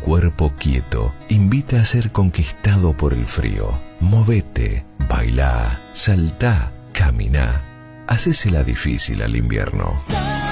cuerpo quieto invita a ser conquistado por el frío. Movete, bailá, saltá, caminá. Hacésela difícil al invierno.